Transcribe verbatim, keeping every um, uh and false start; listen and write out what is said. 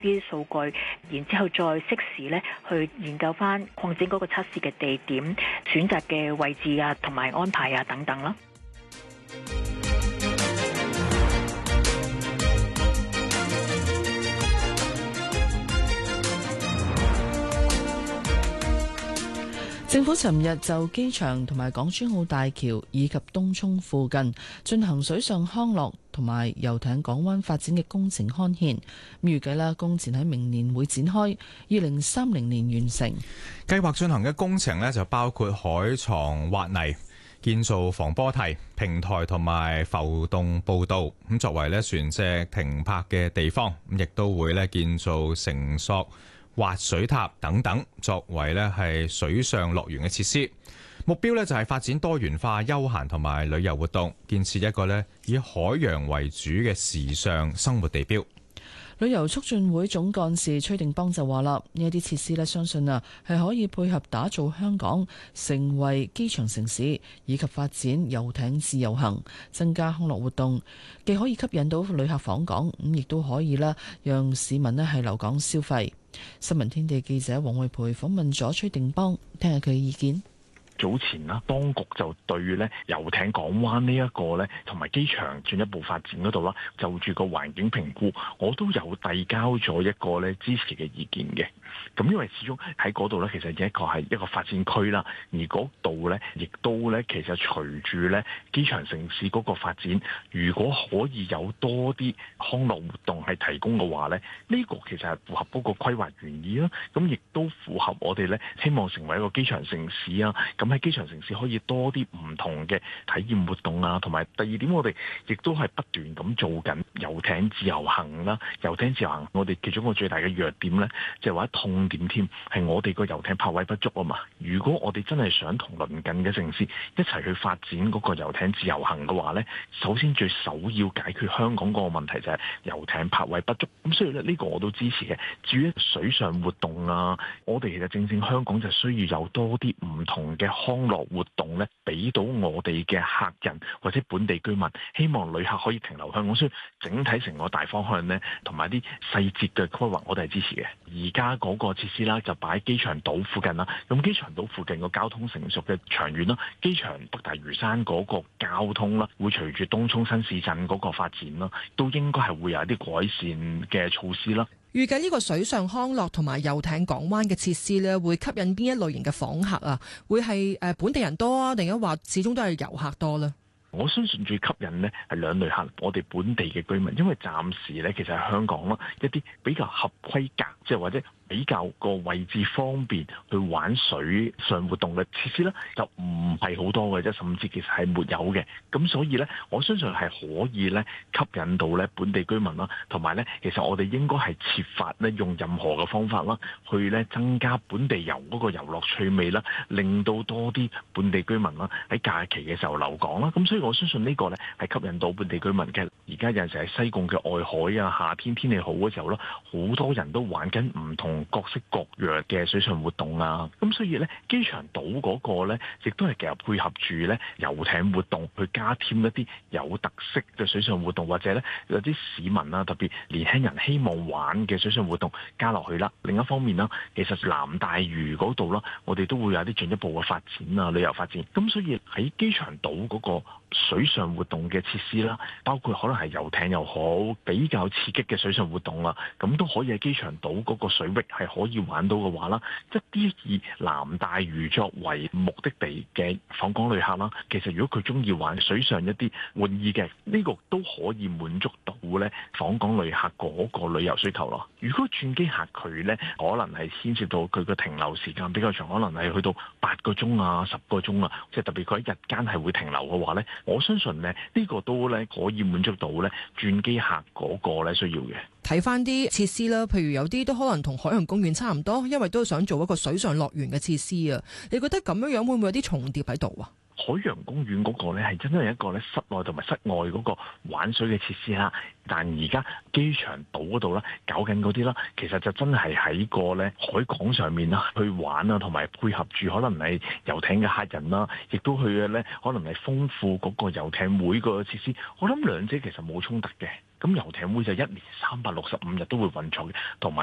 啲數據，然之後再適時咧去研究翻擴展嗰個測試嘅地點、選擇嘅位置啊，同埋安排啊等等啦。 政府尋日就機場同埋港珠澳大橋以及東涌附近進行水上康樂同埋遊艇港灣發展嘅工程刊憲，預計啦工程喺明年會展開，二零三零年完成。 計劃進行嘅工程呢，就包括海床挖泥、建造防波堤、平台同埋浮動步道，咁作為咧船隻停泊嘅地方，咁亦都會咧建造繩索、滑水塔等等，作為咧係水上樂園嘅設施。目標咧就係發展多元化休閒同埋旅遊活動，建設一個咧以海洋為主嘅時尚生活地標。 旅遊促進會總幹事崔定邦就話啦，呢一啲設施咧，相信啊係可以配合打造香港成為機場城市，以及發展遊艇自由行，增加康樂活動，既可以吸引到旅客訪港，咁亦都可以啦，讓市民咧係留港消費。新聞天地記者黃慧培訪問咗崔定邦，聽下佢嘅意見。 早前啦，當局就對咧遊艇港灣呢一個咧，同埋機場進一步發展嗰度啦，就住個環境評估，我都有遞交咗一個咧支持嘅意見嘅。咁因為始終喺嗰度咧，其實一個係一個發展區啦，而嗰度咧亦都咧，其實隨住咧機場城市嗰個發展，如果可以有多啲康樂活動係提供嘅話咧，呢個其實係符合嗰個規劃原意啦。咁亦都符合我哋咧希望成為一個機場城市啊。咁喺機場城市可以多啲唔同嘅體驗活動啊，同埋第二點我哋亦都係不斷咁做緊遊艇自由行啦。遊艇自由行我哋其中一個最大嘅弱點咧，就係話痛點添，係我哋個遊艇泊位不足啊嘛。如果我哋真係想同鄰近嘅城市一齊去發展嗰個遊艇自由行嘅話咧，首先最首要解決香港嗰個問題就係遊艇泊位不足。咁所以咧呢個我都支持嘅。至於水上活動啊，我哋其實正正香港就需要有多啲唔同嘅康樂活動咧，俾到我哋嘅客人或者本地居民，希望旅客可以停留香港。所以整體成個大方向咧，同埋啲細節嘅規劃，我哋係支持嘅。而家嗰個設施啦，就擺喺機場島附近啦。咁機場島附近個交通成熟嘅長遠啦，機場北大嶼山嗰個交通啦，會隨住東涌新市鎮嗰個發展啦，都應該係會有一啲改善嘅措施啦。 預計呢個水上康樂同埋遊艇港灣嘅設施咧，會吸引邊一類型嘅訪客啊？會係誒本地人多啊，定係話始終都係遊客多咧？ 我相信最吸引呢係兩類客，我哋本地嘅居民，因為暫時咧其實喺香港啦，一啲比較合規格，即係或者比較個位置方便去玩水上活動嘅設施咧，就唔係好多嘅啫，甚至其實係沒有嘅。咁所以咧，我相信係可以咧吸引到咧本地居民啦，同埋咧，其實我哋應該係設法咧用任何嘅方法啦，去咧增加本地遊嗰個遊樂趣味啦，令到多啲本地居民啦喺假期嘅時候留港啦。咁所以我相信呢個咧係吸引到本地居民嘅。而家有陣時喺西貢嘅外海啊，夏天天氣好嘅時候咧，好多人都玩緊唔同各式各樣嘅水上活動啊，咁所以咧機場島嗰個咧，亦都係其實配合住咧遊艇活動，去加添一啲有特色嘅水上活動，或者咧有啲市民啊，特別年輕人希望玩嘅水上活動加落去啦。另一方面啦，其實南大嶼嗰度啦，我哋都會有啲進一步嘅發展啊，旅遊發展。咁所以喺機場島嗰個水上活動嘅設施啦，包括可能係遊艇又好，比較刺激嘅水上活動啦，咁都可以喺機場島嗰個水域係可以玩到嘅話啦，一啲以南大嶼作為目的地嘅訪港旅客啦，其實如果佢中意玩水上一啲玩意嘅，呢個都可以滿足到咧訪港旅客嗰個旅遊需求咯。如果轉機客佢咧，可能係牽涉到佢個停留時間比較長，可能係去到八個鐘啊、十個鐘啊，即係特別佢喺日間係會停留嘅話咧，我相信咧呢個都咧可以滿足到咧轉機客嗰個咧需要嘅。 睇翻啲設施啦，譬如有啲都可能同海洋公園差唔多，因為都想做一個水上樂園嘅設施啊。你覺得咁樣樣會唔會有啲重疊喺度啊？ 海洋公園嗰個咧係真係一個咧室內同埋室外嗰個玩水嘅設施啦，但而家機場島嗰度啦搞緊嗰啲啦，其實就真係喺個咧海港上面啦去玩啊，同埋配合住可能係遊艇嘅客人啦，亦都去嘅咧可能係豐富嗰個遊艇會個設施。我諗兩者其實冇衝突嘅。 咁遊艇會就一年三百六十五日都會運作嘅，同埋